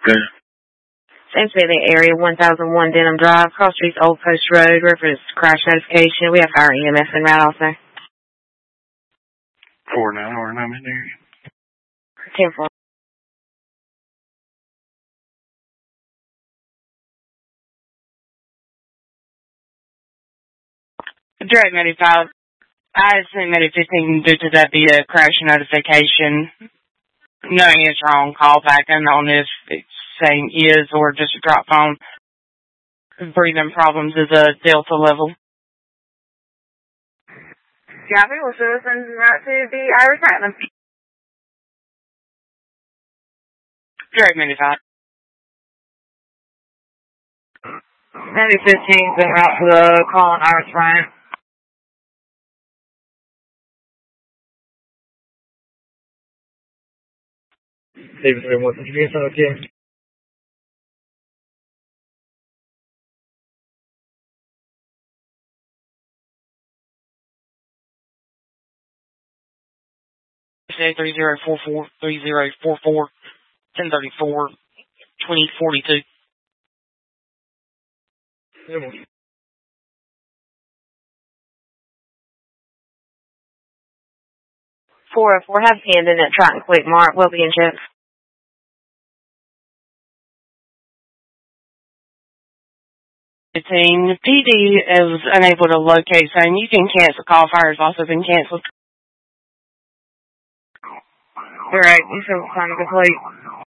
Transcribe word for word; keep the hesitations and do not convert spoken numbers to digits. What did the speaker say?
Good. Same to be in the area, one thousand one Denham Drive, Cross Streets, Old Post Road, reference crash notification. We have fire E M S en route also. four nine, or I'm in there. ten four. Direct ninety-five. I assume that if fifteen due to that be a crash notification. Knowing it's wrong, call back unknown if it's saying is or just a drop phone. Breathing problems is a delta level. Copy, we'll show us en route to the Irish Platinum. Direct ninety-five. Maybe fifteen en route to the call on Irish Platinum. David three one, did you get something okay? three zero four four, three zero four four, ten thirty-four, twenty forty-two. four oh four, have hand in that Triton Quick Mark, will be in check. fifteen, P D is unable to locate, saying you can cancel. Call fire has also been canceled. Alright, you should sign a complete.